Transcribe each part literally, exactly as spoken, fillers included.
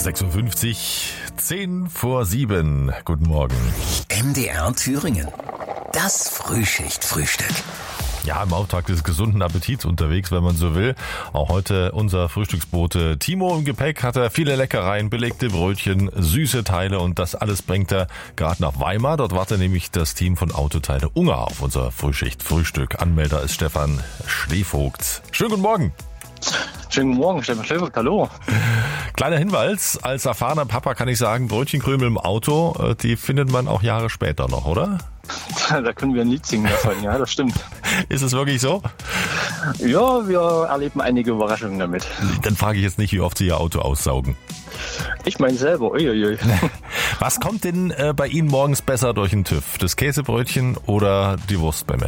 sechs Uhr fünfzig, zehn vor sieben. Guten Morgen. M D R Thüringen. Das Frühschicht-Frühstück. Ja, im Auftrag des gesunden Appetits unterwegs, wenn man so will. Auch heute unser Frühstücksbote Timo im Gepäck hat er viele Leckereien, belegte Brötchen, süße Teile und das alles bringt er gerade nach Weimar. Dort wartet nämlich das Team von Autoteile Ungar auf unser Frühschicht-Frühstück. Anmelder ist Stefan Schlevogt. Schönen guten Morgen. Schönen guten Morgen, Stefan Schlevogt, hallo. Kleiner Hinweis, als erfahrener Papa kann ich sagen, Brötchenkrümel im Auto, die findet man auch Jahre später noch, oder? Da können wir ein Lied singen davon, ja, das stimmt. Ist es wirklich so? Ja, wir erleben einige Überraschungen damit. Dann frage ich jetzt nicht, wie oft Sie Ihr Auto aussaugen. Ich meine selber, uiuiui. Was kommt denn äh, bei Ihnen morgens besser durch den TÜV? Das Käsebrötchen oder die Wurstbämme?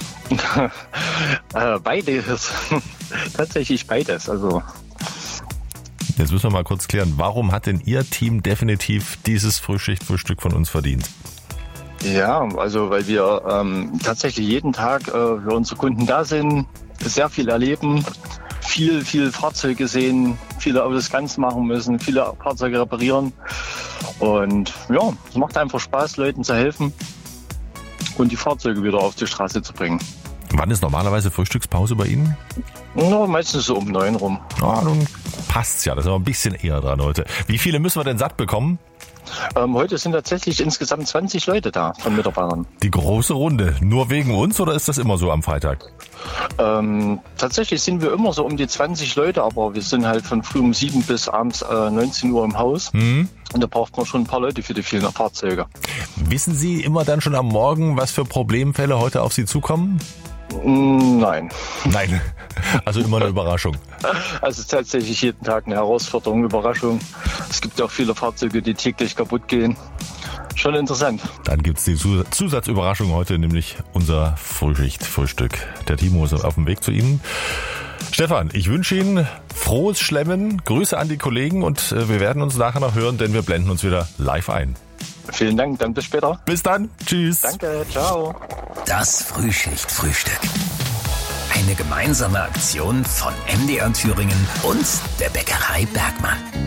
äh, beides. Tatsächlich beides. Also. Jetzt müssen wir mal kurz klären, warum hat denn Ihr Team definitiv dieses Frühschicht-Frühstück von uns verdient? Ja, also weil wir ähm, tatsächlich jeden Tag äh, für unsere Kunden da sind, sehr viel erleben, viel, viel Fahrzeuge sehen, viele Autos ganz machen müssen, viele Fahrzeuge reparieren. Und ja, es macht einfach Spaß, Leuten zu helfen und die Fahrzeuge wieder auf die Straße zu bringen. Wann ist normalerweise Frühstückspause bei Ihnen? No, meistens so um neun rum. Ah, nun passt's ja, da sind wir ein bisschen eher dran heute. Wie viele müssen wir denn satt bekommen? Ähm, heute sind tatsächlich insgesamt zwanzig Leute da von Mitarbeitern. Die große Runde. Nur wegen uns oder ist das immer so am Freitag? Ähm, tatsächlich sind wir immer so um die zwanzig Leute, aber wir sind halt von früh um sieben bis abends äh, neunzehn Uhr im Haus. Mhm. Und da braucht man schon ein paar Leute für die vielen Fahrzeuge. Wissen Sie immer dann schon am Morgen, was für Problemfälle heute auf Sie zukommen? Nein. Nein, also immer eine Überraschung. Also es ist tatsächlich jeden Tag eine Herausforderung, Überraschung. Es gibt ja auch viele Fahrzeuge, die täglich kaputt gehen. Schon interessant. Dann gibt's die Zusatzüberraschung heute, nämlich unser Frühschicht-Frühstück. Der Timo ist auf dem Weg zu Ihnen. Stefan, ich wünsche Ihnen frohes Schlemmen, Grüße an die Kollegen und wir werden uns nachher noch hören, denn wir blenden uns wieder live ein. Vielen Dank, dann bis später. Bis dann, tschüss. Danke, ciao. Das Frühschicht-Frühstück. Eine gemeinsame Aktion von M D R Thüringen und der Bäckerei Bergmann.